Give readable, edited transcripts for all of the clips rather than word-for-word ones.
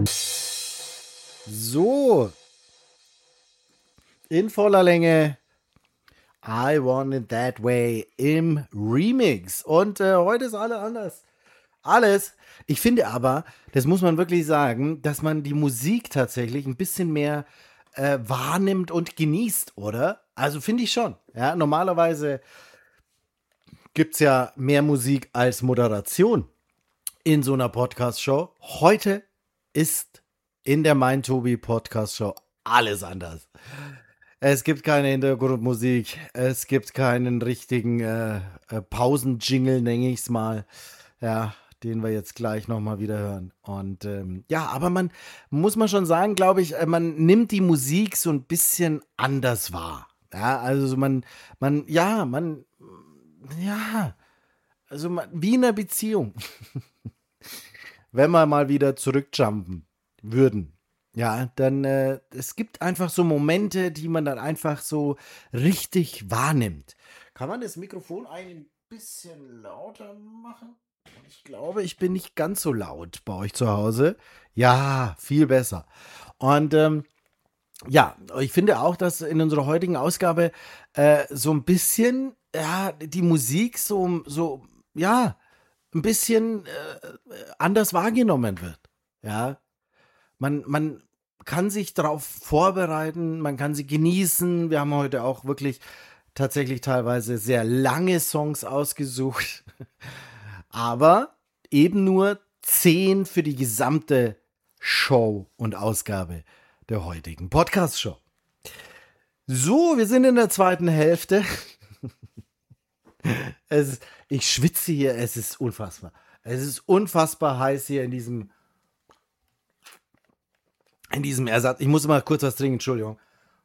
So, in voller Länge I Want It That Way im Remix. Und heute ist alles anders. Alles. Ich finde aber, das muss man wirklich sagen, dass man die Musik tatsächlich ein bisschen mehr wahrnimmt und genießt, oder? Also finde ich schon. Ja, normalerweise gibt es ja mehr Musik als Moderation in so einer Podcast-Show. Heute ist in der Mein Tobi Podcast-Show alles anders. Es gibt keine Hintergrundmusik, es gibt keinen richtigen Pausenjingle, nenne ich es mal, ja, den wir jetzt gleich nochmal wieder hören. Und ja, aber man muss man schon sagen, glaube ich, man nimmt die Musik so ein bisschen anders wahr. Ja, also ja, also wie in einer Beziehung, wenn wir mal wieder zurückjumpen würden. Ja, dann, es gibt einfach so Momente, die man dann einfach so richtig wahrnimmt. Kann man das Mikrofon ein bisschen lauter machen? Ich glaube, ich bin nicht ganz so laut bei euch zu Hause. Ja, viel besser. Und ja, ich finde auch, dass in unserer heutigen Ausgabe so ein bisschen, ja, die Musik ja, ein bisschen anders wahrgenommen wird. Ja, man kann sich darauf vorbereiten, man kann sie genießen. Wir haben heute auch wirklich tatsächlich teilweise sehr lange Songs ausgesucht, aber eben nur 10 für die gesamte Show und Ausgabe der heutigen Podcast-Show. So, wir sind in der zweiten Hälfte. Ich schwitze hier, es ist unfassbar. Es ist unfassbar heiß hier in diesem Ersatz. Ich muss mal kurz was trinken, Entschuldigung.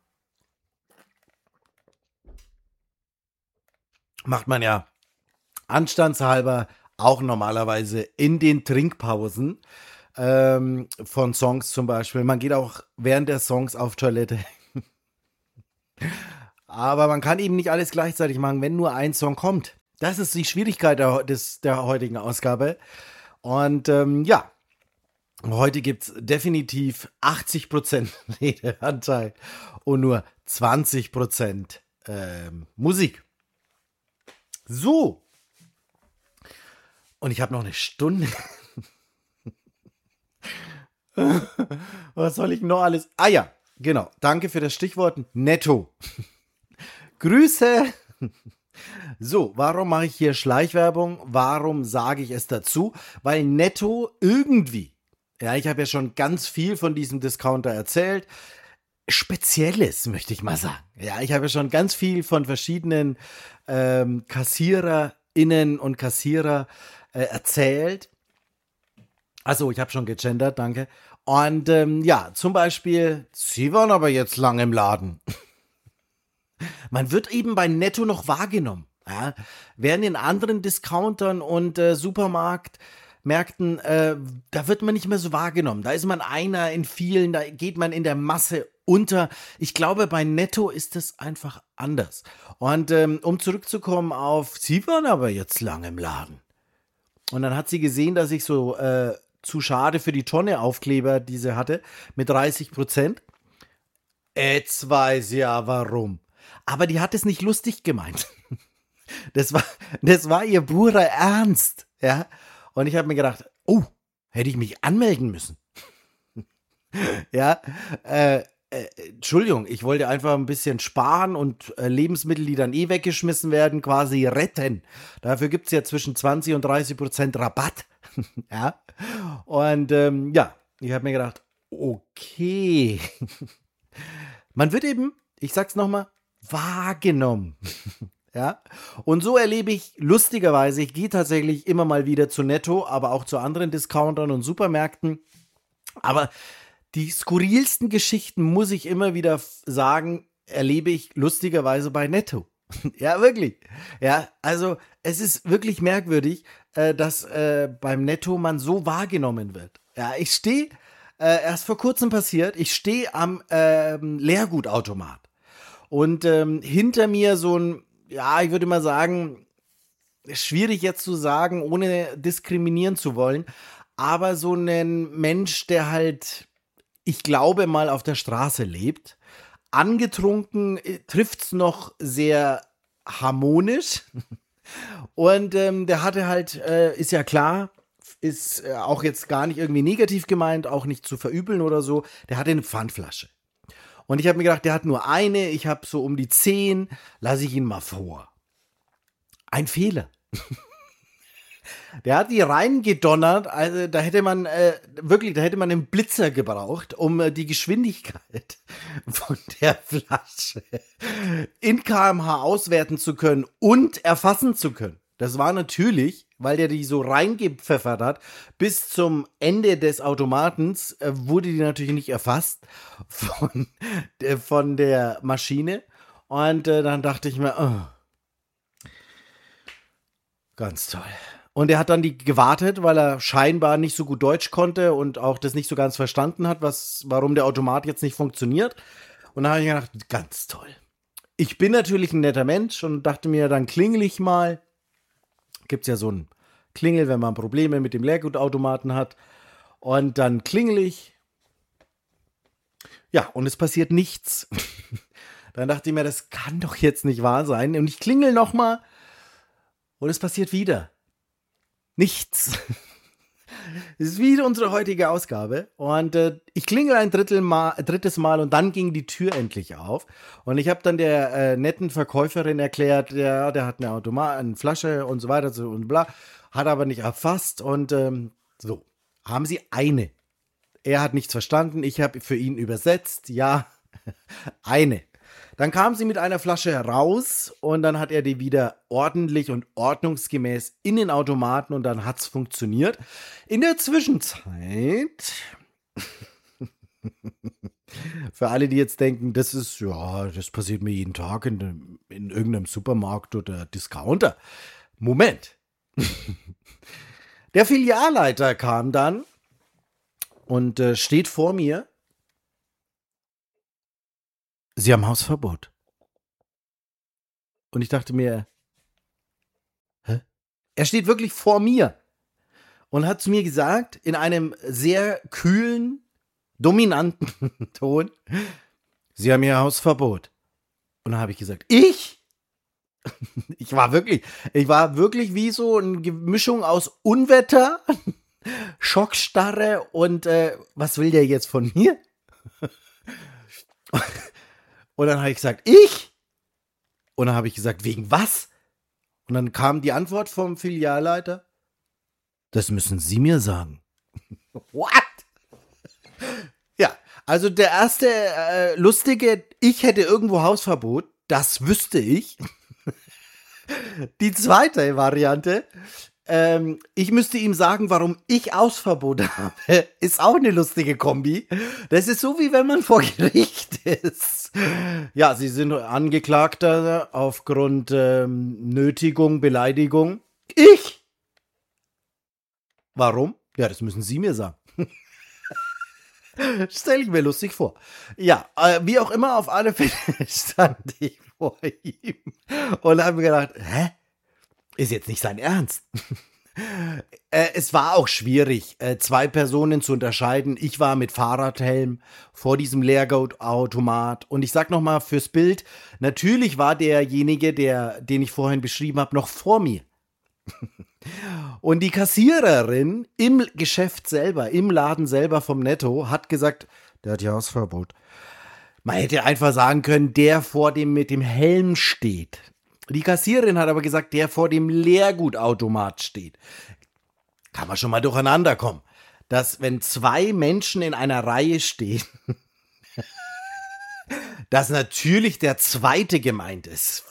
Macht man ja anstandshalber auch normalerweise in den Trinkpausen von Songs zum Beispiel. Man geht auch während der Songs auf Toilette. Aber man kann eben nicht alles gleichzeitig machen, wenn nur ein Song kommt. Das ist die Schwierigkeit der heutigen Ausgabe. Und ja, heute gibt es definitiv 80% Redeanteil und nur 20% Musik. So. Und ich habe noch eine Stunde. Was soll ich noch alles? Ah ja, genau. Danke für das Stichwort Netto. Grüße. So, warum mache ich hier Schleichwerbung? Warum sage ich es dazu? Weil Netto irgendwie, ja, ich habe ja schon ganz viel von diesem Discounter erzählt, Spezielles, möchte ich mal sagen. Ja, ich habe ja schon ganz viel von verschiedenen KassiererInnen und Kassierer erzählt. Achso, ich habe schon gegendert, danke. Und ja, zum Beispiel, sie waren aber jetzt lang im Laden. Man wird eben bei Netto noch wahrgenommen. Ja? Während in anderen Discountern und Supermärkten, da wird man nicht mehr so wahrgenommen. Da ist man einer in vielen, da geht man in der Masse unter. Ich glaube, bei Netto ist es einfach anders. Und um zurückzukommen auf, sie waren aber jetzt lang im Laden. Und dann hat sie gesehen, dass ich so zu schade für die Tonne Aufkleber, die sie hatte, mit 30%. Jetzt weiß ja warum. Aber die hat es nicht lustig gemeint. Das war ihr purer Ernst. Ja? Und ich habe mir gedacht, oh, hätte ich mich anmelden müssen. Ja, Entschuldigung, ich wollte einfach ein bisschen sparen und Lebensmittel, die dann weggeschmissen werden, quasi retten. Dafür gibt es ja zwischen 20 und 30% Rabatt. Ja, und ja, ich habe mir gedacht, okay. Man wird eben, ich sag's nochmal, wahrgenommen. Ja, und so erlebe ich lustigerweise, ich gehe tatsächlich immer mal wieder zu Netto, aber auch zu anderen Discountern und Supermärkten. Aber die skurrilsten Geschichten, muss ich immer wieder sagen, erlebe ich lustigerweise bei Netto. Ja, wirklich. Ja, also es ist wirklich merkwürdig, dass beim Netto man so wahrgenommen wird. Ja, ich stehe, erst vor kurzem passiert, ich stehe am Leergutautomat. Und hinter mir so ein, ja, ich würde mal sagen, schwierig jetzt zu sagen, ohne diskriminieren zu wollen, aber so ein Mensch, der halt, ich glaube mal, auf der Straße lebt. Angetrunken trifft's noch sehr harmonisch. Und der hatte halt, ist ja klar, ist auch jetzt gar nicht irgendwie negativ gemeint, auch nicht zu verübeln oder so. Der hatte eine Pfandflasche. Und ich habe mir gedacht, der hat nur eine, ich habe so um die 10, lasse ich ihn mal vor. Ein Fehler. Der hat die reingedonnert, also da hätte man wirklich, da hätte man einen Blitzer gebraucht, um die Geschwindigkeit von der Flasche in km/h auswerten zu können und erfassen zu können. Das war natürlich, weil der die so reingepfeffert hat, bis zum Ende des Automatens wurde die natürlich nicht erfasst von der Maschine. Und dann dachte ich mir, ganz toll. Und er hat dann die gewartet, weil er scheinbar nicht so gut Deutsch konnte und auch das nicht so ganz verstanden hat, warum der Automat jetzt nicht funktioniert. Und dann habe ich gedacht, ganz toll. Ich bin natürlich ein netter Mensch und dachte mir, dann klingel ich mal. Gibt's ja so ein Klingel, wenn man Probleme mit dem Leergutautomaten hat. Und dann klingel ich. Ja, und es passiert nichts. Dann dachte ich mir, das kann doch jetzt nicht wahr sein. Und ich klingel nochmal und es passiert wieder. Nichts. Es ist wieder unsere heutige Ausgabe. Und ich klingel ein drittes Mal und dann ging die Tür endlich auf. Und ich habe dann der netten Verkäuferin erklärt, ja, der hat eine Flasche und so weiter so und bla. Hat aber nicht erfasst. Und so, haben Sie eine. Er hat nichts verstanden. Ich habe für ihn übersetzt. Ja, eine. Dann kam sie mit einer Flasche heraus und dann hat er die wieder ordentlich und ordnungsgemäß in den Automaten und dann hat's funktioniert. In der Zwischenzeit, für alle, die jetzt denken, das passiert mir jeden Tag in irgendeinem Supermarkt oder Discounter. Moment. Der Filialleiter kam dann und steht vor mir. Sie haben Hausverbot. Und ich dachte mir, hä? Er steht wirklich vor mir und hat zu mir gesagt, in einem sehr kühlen, dominanten Ton, Sie haben Ihr Hausverbot. Und dann habe ich gesagt, ich? Ich war wirklich wie so eine Mischung aus Unwetter, Schockstarre und was will der jetzt von mir? Und dann habe ich gesagt, ich? Und dann habe ich gesagt, wegen was? Und dann kam die Antwort vom Filialleiter, das müssen Sie mir sagen. What? Ja, also der erste lustige, ich hätte irgendwo Hausverbot, das wüsste ich. Die zweite Variante, ich müsste ihm sagen, warum ich Hausverbot habe, ist auch eine lustige Kombi. Das ist so, wie wenn man vor Gericht ist. Ja, Sie sind Angeklagter aufgrund Nötigung, Beleidigung. Ich? Warum? Ja, das müssen Sie mir sagen. Stelle ich mir lustig vor. Ja, wie auch immer, auf alle Fälle stand ich vor ihm und habe mir gedacht, hä? Ist jetzt nicht sein Ernst. Es war auch schwierig, zwei Personen zu unterscheiden. Ich war mit Fahrradhelm vor diesem Leergutautomat. Und ich sag nochmal fürs Bild, natürlich war derjenige, den ich vorhin beschrieben habe, noch vor mir. Und die Kassiererin im Geschäft selber, im Laden selber vom Netto, hat gesagt, der hat ja Hausverbot. Man hätte einfach sagen können, der vor dem mit dem Helm steht. Die Kassiererin hat aber gesagt, der vor dem Leergutautomat steht. Kann man schon mal durcheinander kommen. Dass wenn zwei Menschen in einer Reihe stehen, dass natürlich der zweite gemeint ist.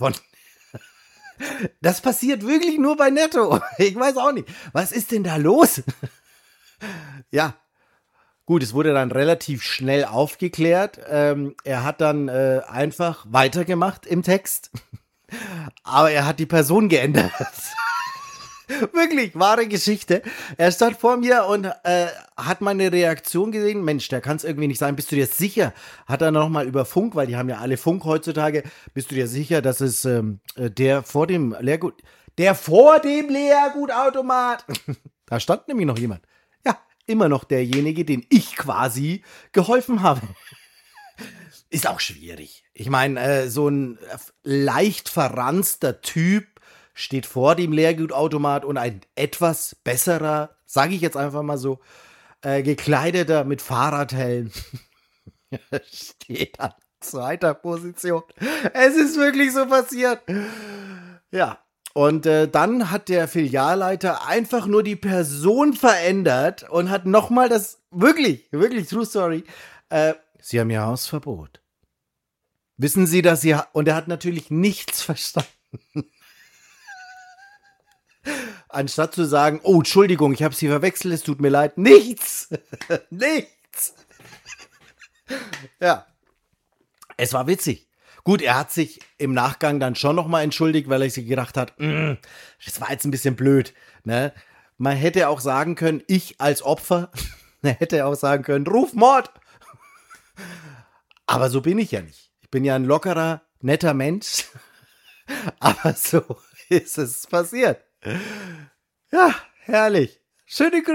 Das passiert wirklich nur bei Netto. Ich weiß auch nicht. Was ist denn da los? Ja, gut, es wurde dann relativ schnell aufgeklärt. Er hat dann einfach weitergemacht im Text. Aber er hat die Person geändert. Wirklich, wahre Geschichte. Er stand vor mir und hat meine Reaktion gesehen. Mensch, der kann es irgendwie nicht sein. Bist du dir sicher? Hat er nochmal über Funk, weil die haben ja alle Funk heutzutage. Bist du dir sicher, dass es der vor dem Leergutautomat. Da stand nämlich noch jemand. Ja, immer noch derjenige, den ich quasi geholfen habe. Ist auch schwierig. Ich meine, so ein leicht verranzter Typ steht vor dem Leergutautomat und ein etwas besserer, sage ich jetzt einfach mal so, gekleideter mit Fahrradhelm steht an zweiter Position. Es ist wirklich so passiert. Ja, und dann hat der Filialleiter einfach nur die Person verändert und hat nochmal das, wirklich, True Story, Sie haben Ihr Hausverbot. Wissen Sie, dass Sie, und er hat natürlich nichts verstanden. Anstatt zu sagen, oh, Entschuldigung, ich habe Sie verwechselt, es tut mir leid. Nichts. Nichts. Ja, es war witzig. Gut, er hat sich im Nachgang dann schon nochmal entschuldigt, weil er sich gedacht hat, das war jetzt ein bisschen blöd. Ne? Man hätte auch sagen können, ich als Opfer, hätte auch sagen können, ruf Mord. Aber so bin ich ja nicht. Ich bin ja ein lockerer, netter Mensch. Aber so ist es passiert. Ja, herrlich. Schöne Grüße.